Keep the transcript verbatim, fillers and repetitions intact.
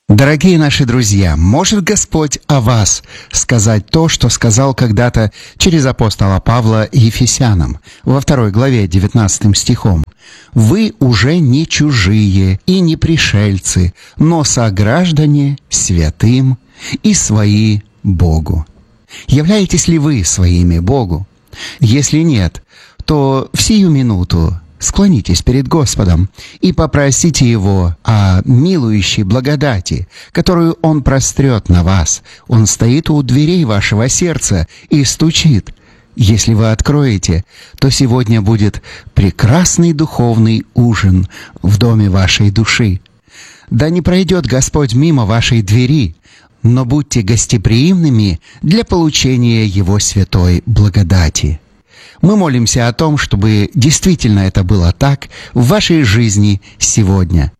Дорогие наши друзья, может Господь о вас сказать то, что сказал когда-то через апостола Павла Ефесянам во второй главе девятнадцатым стихом. «Вы уже не чужие и не пришельцы, но сограждане святым и свои Богу». Являетесь ли вы своими Богу? Если нет, то в сию минуту склонитесь перед Господом и попросите Его о милующей благодати, которую Он прострет на вас. Он стоит у дверей вашего сердца и стучит. Если вы откроете, то сегодня будет прекрасный духовный ужин в доме вашей души. Да не пройдет Господь мимо вашей двери, но будьте гостеприимными для получения Его святой благодати. Мы молимся о том, чтобы действительно это было так в вашей жизни сегодня.